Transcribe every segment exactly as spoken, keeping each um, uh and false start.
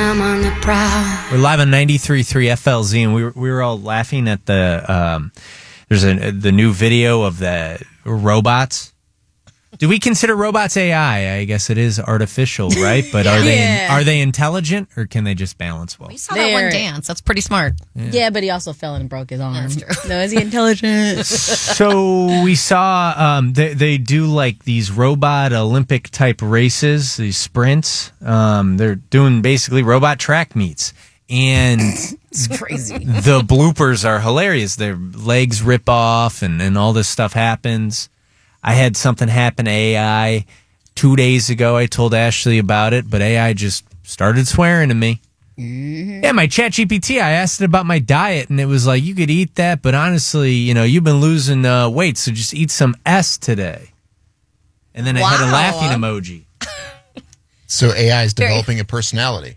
I'm on the prowl. We're live on ninety-three point three F L Z, and we were, we were all laughing at the, um, there's a, the new video of the robots. Do we consider robots A I? I guess it is artificial, right? But are Yeah. they are they intelligent, or can they just balance well? We saw that one They're- dance. That's pretty smart. Yeah. but he also fell and broke his arm. That's true. No, is he intelligent? So we saw um, they they do like these robot Olympic type races, these sprints. Um, they're doing basically robot track meets, and It's crazy. the bloopers are hilarious. Their legs rip off, and, and all this stuff happens. I had something happen to A I two days ago. I told Ashley about it, but A I just started swearing to me. Mm-hmm. Yeah, my Chat G P T, I asked it about my diet, and it was like, you could eat that, but honestly, you know, you've been losing uh, weight, so just eat some S today. And then I had a Wow. laughing emoji. So A I is developing a personality.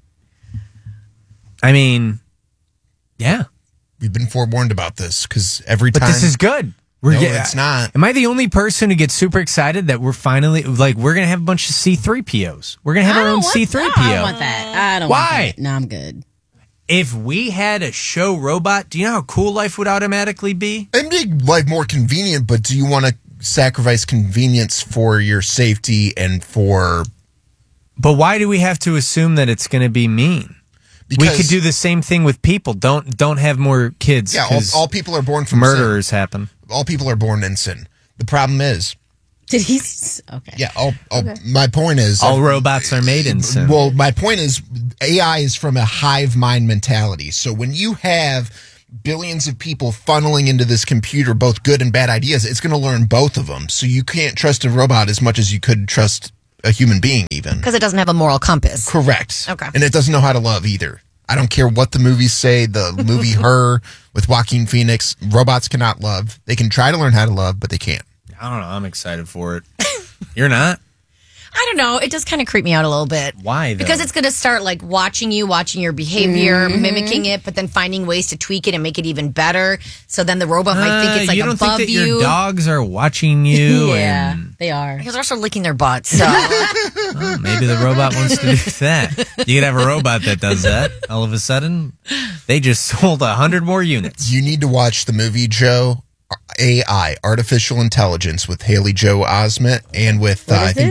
I mean, yeah. We've been forewarned about this because every But time. this is good. We're No, get- it's not. Am I the only person who gets super excited that we're finally, like, we're going to have a bunch of C three P Os? We're going to have I our don't own want C three P O. that. I don't want that. I don't Why? want that. No, I'm good. If we had a show robot, do you know how cool life would automatically be? It'd make life more convenient, but do you want to sacrifice convenience for your safety and for. But why do we have to assume that it's going to be mean? Because, we could do the same thing with people. Don't don't have more kids. Yeah, all, 'cause all people are born from murderers happen. sin. All people are born in sin. The problem is. Did he? s- Okay. Yeah, all, all, my point is. All robots are made in sin. Well, my point is A I is from a hive mind mentality. So when you have billions of people funneling into this computer, both good and bad ideas, it's going to learn both of them. So you can't trust a robot as much as you could trust a human being even. Because it doesn't have a moral compass. Correct. Okay. And it doesn't know how to love either. I don't care what the movies say. The movie Her with Joaquin Phoenix, robots cannot love. They can try to learn how to love, but they can't. I don't know. I'm excited for it. You're not? I don't know. It just kind of creeped me out a little bit. Why, though? Because it's going to start like watching you, watching your behavior, mimicking it, but then finding ways to tweak it and make it even better. So then the robot might think it's Uh, like you don't above think that you. your dogs are watching you? Yeah, And they are. Because they're also licking their butts. So well, maybe the robot wants to do that. You could have a robot that does that. All of a sudden, they just sold a hundred more units. You need to watch the movie, Joe, A I, Artificial Intelligence, with Haley Joe Osment and with, uh, What is I think,